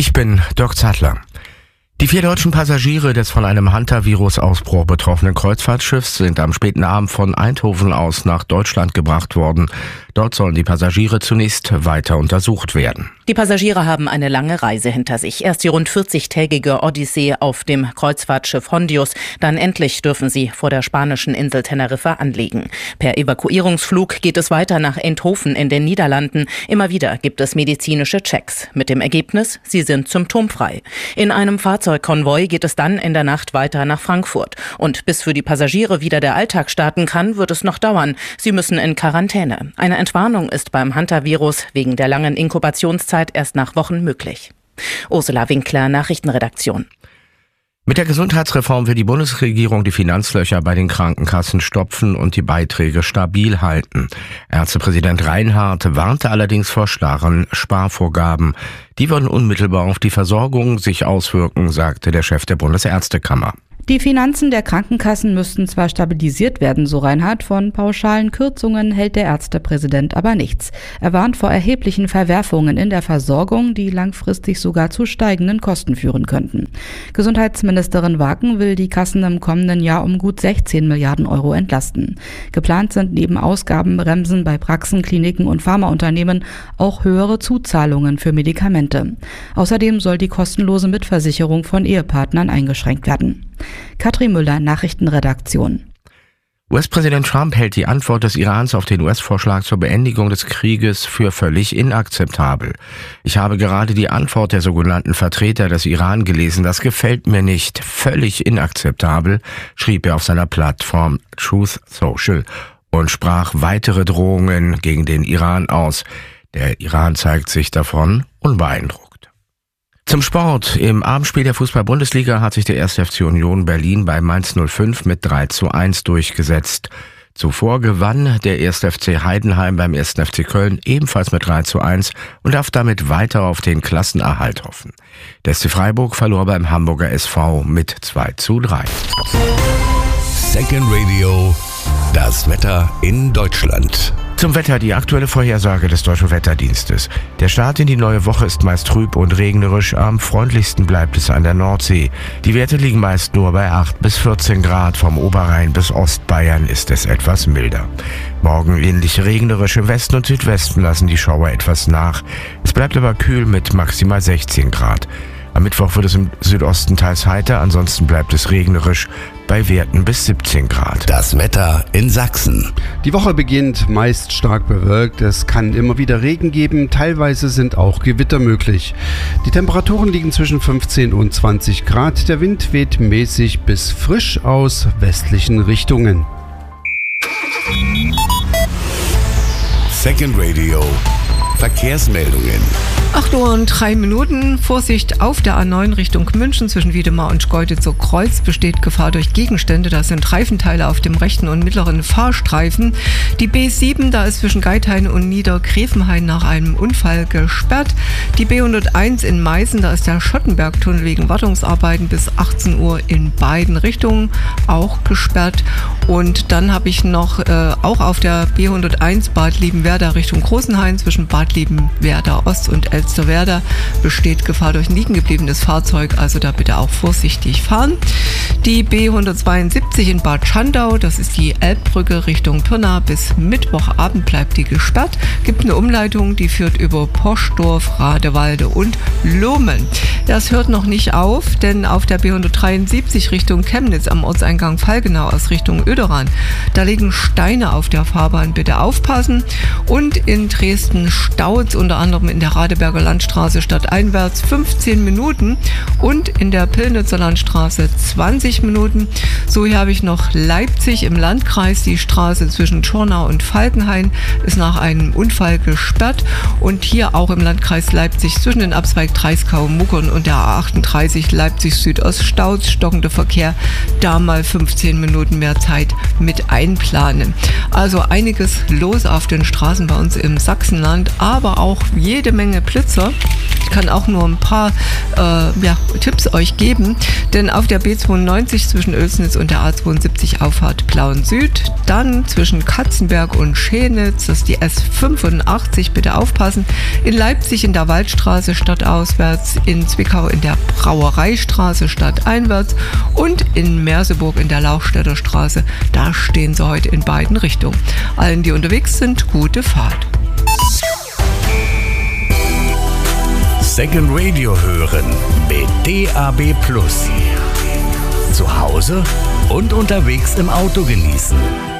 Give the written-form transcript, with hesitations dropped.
Ich bin Dirk Zattler. Die 4 deutschen Passagiere des von einem Hantavirus-Ausbruch betroffenen Kreuzfahrtschiffs sind am späten Abend von Eindhoven aus nach Deutschland gebracht worden. Dort sollen die Passagiere zunächst weiter untersucht werden. Die Passagiere haben eine lange Reise hinter sich. Erst die rund 40-tägige Odyssee auf dem Kreuzfahrtschiff Hondius. Dann endlich dürfen sie vor der spanischen Insel Teneriffa anlegen. Per Evakuierungsflug geht es weiter nach Eindhoven in den Niederlanden. Immer wieder gibt es medizinische Checks. Mit dem Ergebnis, sie sind symptomfrei. In einem Fahrzeugkonvoi geht es dann in der Nacht weiter nach Frankfurt. Und bis für die Passagiere wieder der Alltag starten kann, wird es noch dauern. Sie müssen in Quarantäne. Eine Entwarnung ist beim Hantavirus wegen der langen Inkubationszeit erst nach Wochen möglich. Ursula Winkler, Nachrichtenredaktion. Mit der Gesundheitsreform will die Bundesregierung die Finanzlöcher bei den Krankenkassen stopfen und die Beiträge stabil halten. Ärztepräsident Reinhardt warnte allerdings vor starren Sparvorgaben. Die würden unmittelbar auf die Versorgung sich auswirken, sagte der Chef der Bundesärztekammer. Die Finanzen der Krankenkassen müssten zwar stabilisiert werden, so Reinhardt, von pauschalen Kürzungen hält der Ärztepräsident aber nichts. Er warnt vor erheblichen Verwerfungen in der Versorgung, die langfristig sogar zu steigenden Kosten führen könnten. Gesundheitsministerin Waken will die Kassen im kommenden Jahr um gut 16 Milliarden Euro entlasten. Geplant sind neben Ausgabenbremsen bei Praxen, Kliniken und Pharmaunternehmen auch höhere Zuzahlungen für Medikamente. Außerdem soll die kostenlose Mitversicherung von Ehepartnern eingeschränkt werden. Katrin Müller, Nachrichtenredaktion. US-Präsident Trump hält die Antwort des Irans auf den US-Vorschlag zur Beendigung des Krieges für völlig inakzeptabel. Ich habe gerade die Antwort der sogenannten Vertreter des Iran gelesen. Das gefällt mir nicht. Völlig inakzeptabel, schrieb er auf seiner Plattform Truth Social und sprach weitere Drohungen gegen den Iran aus. Der Iran zeigt sich davon unbeeindruckt. Zum Sport. Im Abendspiel der Fußball-Bundesliga hat sich der 1. FC Union Berlin bei Mainz 05 mit 3:1 durchgesetzt. Zuvor gewann der 1. FC Heidenheim beim 1. FC Köln ebenfalls mit 3:1 und darf damit weiter auf den Klassenerhalt hoffen. Der SC Freiburg verlor beim Hamburger SV mit 2:3. Second Radio, das Wetter in Deutschland. Zum Wetter die aktuelle Vorhersage des Deutschen Wetterdienstes. Der Start in die neue Woche ist meist trüb und regnerisch. Am freundlichsten bleibt es an der Nordsee. Die Werte liegen meist nur bei 8 bis 14 Grad. Vom Oberrhein bis Ostbayern ist es etwas milder. Morgen ähnlich regnerisch. Im Westen und Südwesten lassen die Schauer etwas nach. Es bleibt aber kühl mit maximal 16 Grad. Am Mittwoch wird es im Südosten teils heiter, ansonsten bleibt es regnerisch bei Werten bis 17 Grad. Das Wetter in Sachsen. Die Woche beginnt meist stark bewölkt. Es kann immer wieder Regen geben. Teilweise sind auch Gewitter möglich. Die Temperaturen liegen zwischen 15 und 20 Grad. Der Wind weht mäßig bis frisch aus westlichen Richtungen. Second Radio. Verkehrsmeldungen. 8:03. Vorsicht auf der A9 Richtung München zwischen Wiedemar und Schkeuditzer-Kreuz besteht Gefahr durch Gegenstände. Das sind Reifenteile auf dem rechten und mittleren Fahrstreifen. Die B7, da ist zwischen Geithain und Niedergräfenhain nach einem Unfall gesperrt. Die B101 in Meißen, da ist der Schottenbergtunnel wegen Wartungsarbeiten bis 18 Uhr in beiden Richtungen auch gesperrt. Und dann habe ich noch auch auf der B101 Bad Liebenwerda Richtung Großenhain zwischen Bad Liebenwerda Ost und Elsterwerda besteht Gefahr durch ein liegen gebliebenes Fahrzeug, also da bitte auch vorsichtig fahren. Die B172 in Bad Schandau, das ist die Elbbrücke Richtung Pirna, bis Mittwochabend bleibt die gesperrt. Gibt eine Umleitung, die führt über Poschdorf, Radewalde und Lohmen. Das hört noch nicht auf, denn auf der B173 Richtung Chemnitz am Ortseingang Falkenau aus Richtung Oederan, da liegen Steine auf der Fahrbahn, bitte aufpassen. Und in Dresden staut unter anderem in der Radeberger Landstraße stadteinwärts 15 Minuten und in der Pillnitzer Landstraße 20 Minuten. So, hier habe ich noch Leipzig im Landkreis. Die Straße zwischen Schornau und Falkenhain ist nach einem Unfall gesperrt und hier auch im Landkreis Leipzig zwischen den Abzweig Dreiskau, Muckern und der A38 Leipzig Südost staut stockender Verkehr. Da mal 15 Minuten mehr Zeit mit einplanen. Also einiges los auf den Straßen bei uns im Sachsenland, aber auch jede Menge Blitzer. kann auch nur ein paar Tipps euch geben, denn auf der B92 zwischen Oelsnitz und der A72 Auffahrt Plauen Süd, dann zwischen Katzenberg und Schenitz, das ist die S85, bitte aufpassen, in Leipzig in der Waldstraße stadtauswärts, in Zwickau in der Brauereistraße stadteinwärts und in Merseburg in der Lauchstädter Straße. Da stehen sie heute in beiden Richtungen. Allen, die unterwegs sind, gute Fahrt. Second Radio hören mit DAB+. Zu Hause und unterwegs im Auto genießen.